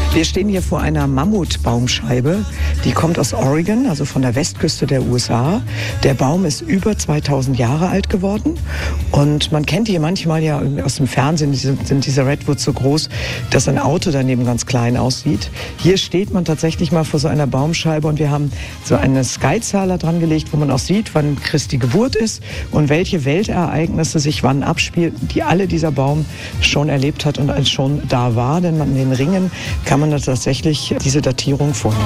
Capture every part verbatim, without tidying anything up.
Wir stehen hier vor einer Mammutbaumscheibe. Die kommt aus Oregon, also von der Westküste der U S A. Der Baum ist über zweitausend Jahre alt geworden. Und man kennt die manchmal ja aus dem Fernsehen, die sind diese Redwoods so groß, dass ein Auto daneben ganz klein aussieht. Hier steht man tatsächlich mal vor so einer Baumscheibe und wir haben so eine Skyzahler dran gelegt, wo man auch sieht, wann Christi Geburt ist und welche Weltereignisse sich wann abspielten, die alle dieser Baum schon erlebt hat und als schon da war. Denn in den Ringen kann man da tatsächlich diese Datierung vornehmen.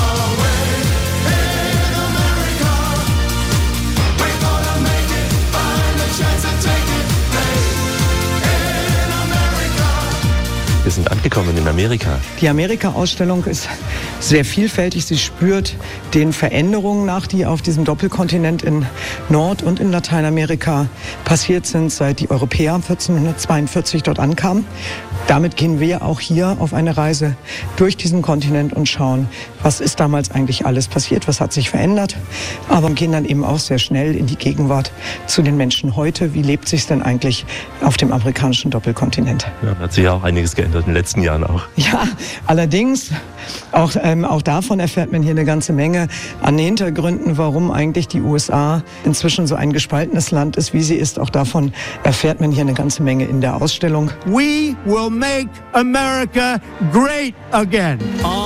Wir sind angekommen in Amerika. Die Amerika-Ausstellung ist sehr vielfältig. Sie spürt den Veränderungen nach, die auf diesem Doppelkontinent in Nord- und in Lateinamerika passiert sind, seit die Europäer vierzehnhundertzweiundvierzig dort ankamen. Damit gehen wir auch hier auf eine Reise durch diesen Kontinent und schauen, was ist damals eigentlich alles passiert, was hat sich verändert. Aber gehen dann eben auch sehr schnell in die Gegenwart zu den Menschen heute. Wie lebt sich denn eigentlich auf dem amerikanischen Doppelkontinent? Ja, hat sich ja auch einiges geändert in den letzten Jahren auch. Ja, allerdings, auch, ähm, auch davon erfährt man hier eine ganze Menge an Hintergründen, warum eigentlich die U S A inzwischen so ein gespaltenes Land ist, wie sie ist. Auch davon erfährt man hier eine ganze Menge in der Ausstellung. We will make America great again.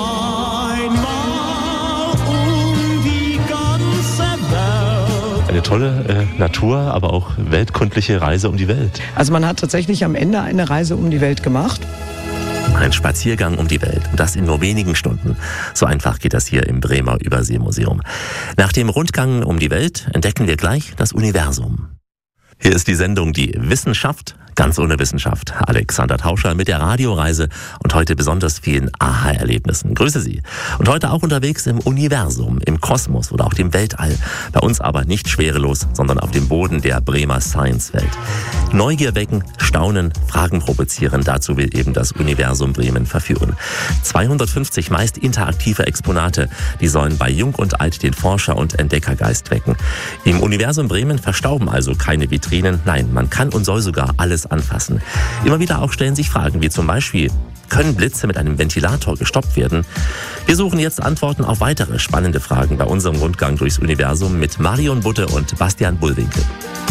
Eine tolle äh, Natur, aber auch weltkundliche Reise um die Welt. Also man hat tatsächlich am Ende eine Reise um die Welt gemacht. Ein Spaziergang um die Welt. Und das in nur wenigen Stunden. So einfach geht das hier im Bremer Überseemuseum. Nach dem Rundgang um die Welt entdecken wir gleich das Universum. Hier ist die Sendung Die Wissenschaft, ganz ohne Wissenschaft. Alexander Tauscher mit der Radioreise und heute besonders vielen Aha-Erlebnissen. Grüße Sie. Und heute auch unterwegs im Universum, im Kosmos oder auch dem Weltall. Bei uns aber nicht schwerelos, sondern auf dem Boden der Bremer Science-Welt. Neugier wecken, staunen, Fragen provozieren. Dazu will eben das Universum Bremen verführen. zweihundertfünfzig meist interaktive Exponate, die sollen bei Jung und Alt den Forscher- und Entdeckergeist wecken. Im Universum Bremen verstauben also keine Vitrinen. Nein, man kann und soll sogar alles anfassen. Immer wieder auch stellen sich Fragen wie zum Beispiel: Können Blitze mit einem Ventilator gestoppt werden? Wir suchen jetzt Antworten auf weitere spannende Fragen bei unserem Rundgang durchs Universum mit Marion Butte und Bastian Bullwinkel.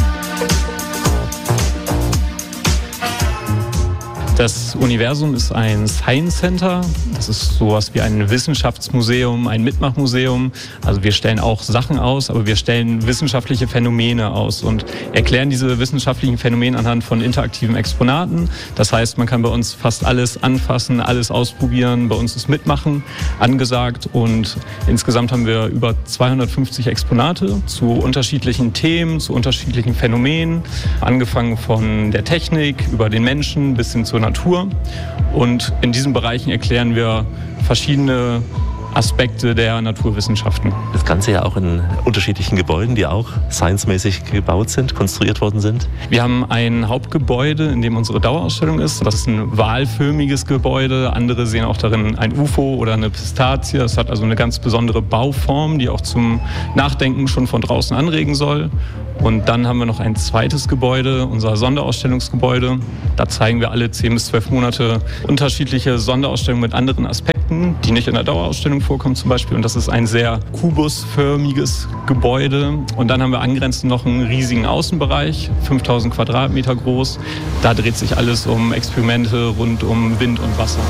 Das Universum ist ein Science Center. Das ist sowas wie ein Wissenschaftsmuseum, ein Mitmachmuseum. Also wir stellen auch Sachen aus, aber wir stellen wissenschaftliche Phänomene aus und erklären diese wissenschaftlichen Phänomene anhand von interaktiven Exponaten. Das heißt, man kann bei uns fast alles anfassen, alles ausprobieren. Bei uns ist Mitmachen angesagt und insgesamt haben wir über zweihundertfünfzig Exponate zu unterschiedlichen Themen, zu unterschiedlichen Phänomenen. Angefangen von der Technik über den Menschen bis hin zur Natur. Und in diesen Bereichen erklären wir verschiedene Aspekte der Naturwissenschaften. Das Ganze ja auch in unterschiedlichen Gebäuden, die auch science-mäßig gebaut sind, konstruiert worden sind. Wir haben ein Hauptgebäude, in dem unsere Dauerausstellung ist. Das ist ein wahlförmiges Gebäude. Andere sehen auch darin ein U F O oder eine Pistazie. Es hat also eine ganz besondere Bauform, die auch zum Nachdenken schon von draußen anregen soll. Und dann haben wir noch ein zweites Gebäude, unser Sonderausstellungsgebäude. Da zeigen wir alle zehn bis zwölf Monate unterschiedliche Sonderausstellungen mit anderen Aspekten, die nicht in der Dauerausstellung vorkommen zum Beispiel. Und das ist ein sehr kubusförmiges Gebäude. Und dann haben wir angrenzend noch einen riesigen Außenbereich, fünftausend Quadratmeter groß. Da dreht sich alles um Experimente rund um Wind und Wasser.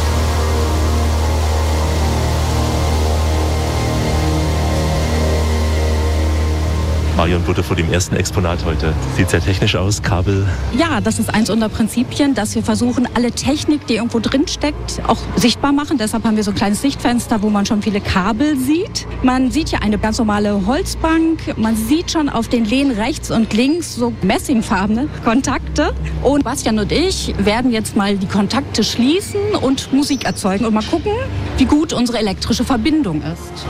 Marion Butte vor dem ersten Exponat heute. Sieht sehr technisch aus, Kabel. Ja, das ist eins unserer Prinzipien, dass wir versuchen, alle Technik, die irgendwo drin steckt, auch sichtbar machen. Deshalb haben wir so ein kleines Sichtfenster, wo man schon viele Kabel sieht. Man sieht ja eine ganz normale Holzbank. Man sieht schon auf den Lehnen rechts und links so messingfarbene Kontakte. Und Bastian und ich werden jetzt mal die Kontakte schließen und Musik erzeugen und mal gucken, wie gut unsere elektrische Verbindung ist.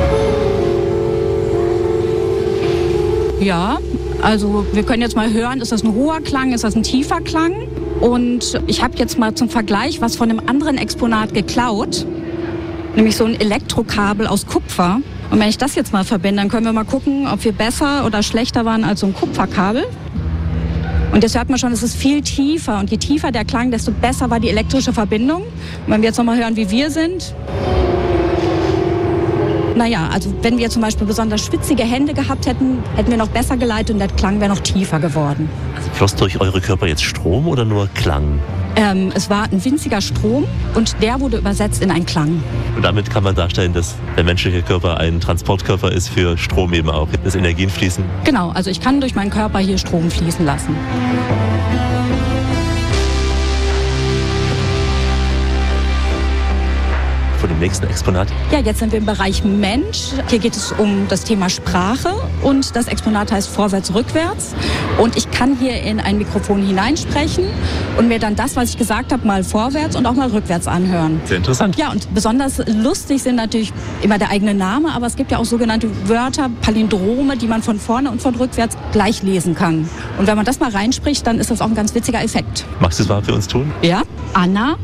Ja, also wir können jetzt mal hören, ist das ein hoher Klang, ist das ein tiefer Klang? Und ich habe jetzt mal zum Vergleich was von einem anderen Exponat geklaut, nämlich so ein Elektrokabel aus Kupfer. Und wenn ich das jetzt mal verbinde, dann können wir mal gucken, ob wir besser oder schlechter waren als so ein Kupferkabel. Und das hört man schon, es ist viel tiefer. Und je tiefer der Klang, desto besser war die elektrische Verbindung. Und wenn wir jetzt nochmal hören, wie wir sind. Naja, also wenn wir zum Beispiel besonders schwitzige Hände gehabt hätten, hätten wir noch besser geleitet und der Klang wäre noch tiefer geworden. Also floss durch eure Körper jetzt Strom oder nur Klang? Ähm, es war ein winziger Strom und der wurde übersetzt in einen Klang. Und damit kann man darstellen, dass der menschliche Körper ein Transportkörper ist für Strom eben auch, dass Energien fließen. Genau, also ich kann durch meinen Körper hier Strom fließen lassen. Von dem nächsten Exponat? Ja, jetzt sind wir im Bereich Mensch. Hier geht es um das Thema Sprache und das Exponat heißt Vorwärts, Rückwärts. Und ich kann hier in ein Mikrofon hineinsprechen und mir dann das, was ich gesagt habe, mal vorwärts und auch mal rückwärts anhören. Sehr interessant. Ja, und besonders lustig sind natürlich immer der eigene Name, aber es gibt ja auch sogenannte Wörter, Palindrome, die man von vorne und von rückwärts gleich lesen kann. Und wenn man das mal reinspricht, dann ist das auch ein ganz witziger Effekt. Magst du es mal für uns tun? Ja, Anna.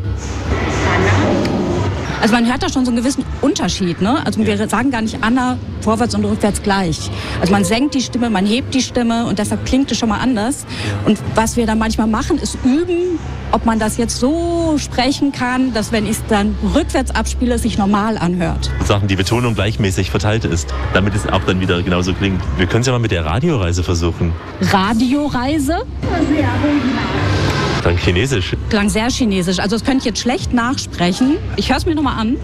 Also man hört da schon so einen gewissen Unterschied, ne? Also wir sagen gar nicht Anna vorwärts und rückwärts gleich. Also man senkt die Stimme, man hebt die Stimme und deshalb klingt es schon mal anders. Und was wir dann manchmal machen, ist üben, ob man das jetzt so sprechen kann, dass wenn ich es dann rückwärts abspiele, es sich normal anhört. Sachen, die Betonung gleichmäßig verteilt ist, damit es auch dann wieder genauso klingt. Wir können es ja mal mit der Radioreise versuchen. Radioreise? Klang chinesisch. Klang sehr chinesisch. Also das könnte ich jetzt schlecht nachsprechen. Ich höre es mir nochmal an.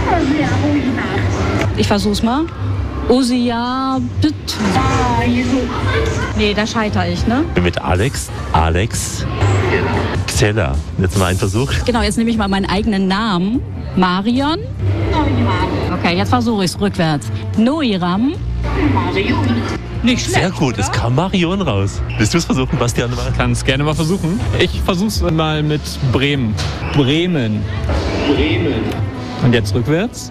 Ich versuch's mal. Osia. Nee, da scheitere ich, ne? Mit Alex. Alex. Xella. Jetzt mal ein Versuch. Genau, jetzt nehme ich mal meinen eigenen Namen. Marion. Okay, jetzt versuche ich es rückwärts. Noiram. Nicht schlecht, sehr gut, oder? Es kam Marion raus. Willst du es versuchen, Bastian? Kann es gerne mal versuchen. Ich versuch's mal mit Bremen. Bremen. Bremen. Und jetzt rückwärts.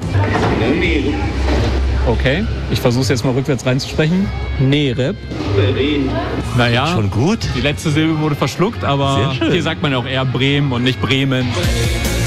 Okay, ich versuch's jetzt mal rückwärts reinzusprechen. Nereb. Naja, schon gut. Die letzte Silbe wurde verschluckt, aber hier sagt man ja auch eher Bremen und nicht Bremen.